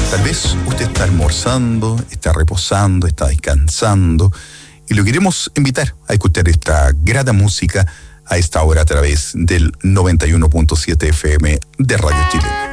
Tal vez usted está almorzando, está reposando, está descansando y lo queremos invitar a escuchar esta grata música a esta hora a través del 91.7 FM de Radio Chilena.